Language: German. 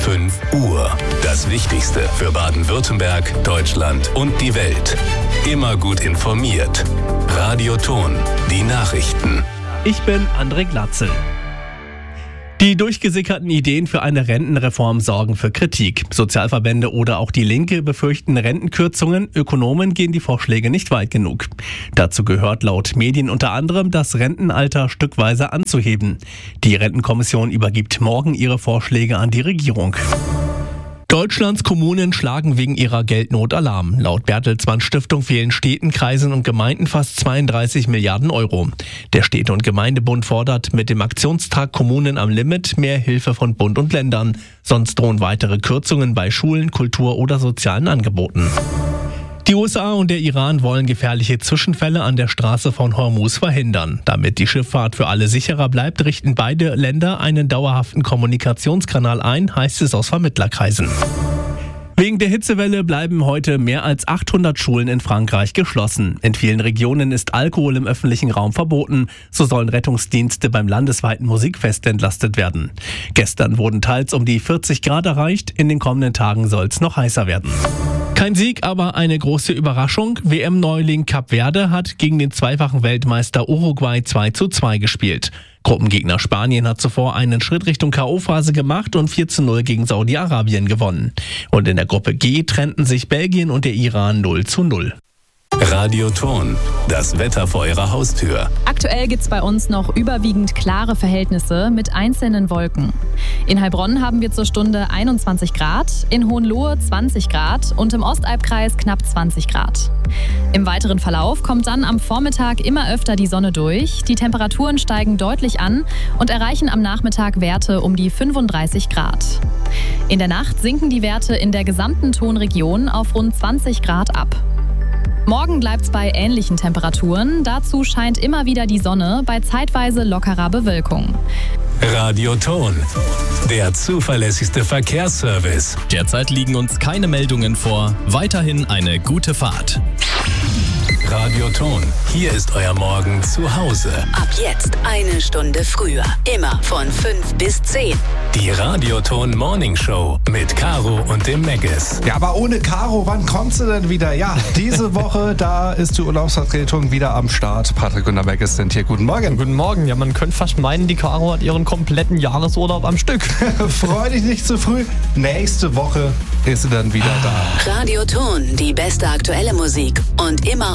5 Uhr. Das Wichtigste für Baden-Württemberg, Deutschland und die Welt. Immer gut informiert. Radio Ton, die Nachrichten. Ich bin André Glatzel. Die durchgesickerten Ideen für eine Rentenreform sorgen für Kritik. Sozialverbände oder auch die Linke befürchten Rentenkürzungen. Ökonomen gehen die Vorschläge nicht weit genug. Dazu gehört laut Medien unter anderem, das Rentenalter stückweise anzuheben. Die Rentenkommission übergibt morgen ihre Vorschläge an die Regierung. Deutschlands Kommunen schlagen wegen ihrer Geldnot Alarm. Laut Bertelsmann Stiftung fehlen Städten, Kreisen und Gemeinden fast 32 Milliarden Euro. Der Städte- und Gemeindebund fordert mit dem Aktionstag Kommunen am Limit mehr Hilfe von Bund und Ländern. Sonst drohen weitere Kürzungen bei Schulen, Kultur oder sozialen Angeboten. Die USA und der Iran wollen gefährliche Zwischenfälle an der Straße von Hormuz verhindern. Damit die Schifffahrt für alle sicherer bleibt, richten beide Länder einen dauerhaften Kommunikationskanal ein, heißt es aus Vermittlerkreisen. Wegen der Hitzewelle bleiben heute mehr als 800 Schulen in Frankreich geschlossen. In vielen Regionen ist Alkohol im öffentlichen Raum verboten. So sollen Rettungsdienste beim landesweiten Musikfest entlastet werden. Gestern wurden teils um die 40 Grad erreicht. In den kommenden Tagen soll es noch heißer werden. Kein Sieg, aber eine große Überraschung. WM-Neuling Kap Verde hat gegen den zweifachen Weltmeister Uruguay 2:2 gespielt. Gruppengegner Spanien hat zuvor einen Schritt Richtung K.O.-Phase gemacht und 4:0 gegen Saudi-Arabien gewonnen. Und in der Gruppe G trennten sich Belgien und der Iran 0:0. Radio Ton, das Wetter vor Ihrer Haustür. Aktuell gibt es bei uns noch überwiegend klare Verhältnisse mit einzelnen Wolken. In Heilbronn haben wir zur Stunde 21 Grad, in Hohenlohe 20 Grad und im Ostalbkreis knapp 20 Grad. Im weiteren Verlauf kommt dann am Vormittag immer öfter die Sonne durch. Die Temperaturen steigen deutlich an und erreichen am Nachmittag Werte um die 35 Grad. In der Nacht sinken die Werte in der gesamten Tonregion auf rund 20 Grad ab. Morgen bleibt's bei ähnlichen Temperaturen. Dazu scheint immer wieder die Sonne bei zeitweise lockerer Bewölkung. Radio Ton, der zuverlässigste Verkehrsservice. Derzeit liegen uns keine Meldungen vor. Weiterhin eine gute Fahrt. Radio Ton, hier ist euer Morgen zu Hause. Ab jetzt eine Stunde früher. Immer von 5 bis 10. Die Radio Ton Morning Show mit Caro und dem Meggis. Ja, aber ohne Caro, wann kommt sie denn wieder? Ja, diese Woche, da ist die Urlaubsvertretung wieder am Start. Patrick und der Meggis sind hier. Guten Morgen. Guten Morgen. Ja, man könnte fast meinen, die Caro hat ihren kompletten Jahresurlaub am Stück. Freu dich nicht zu früh. Nächste Woche ist sie dann wieder da. Radio Ton, die beste aktuelle Musik und immer